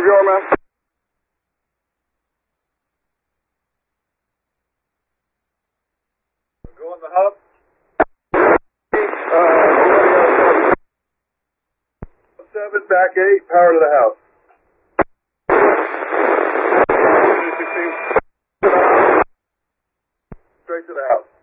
your man. Go on the hub. 7, back 8, power to the house. 16. Straight to the house.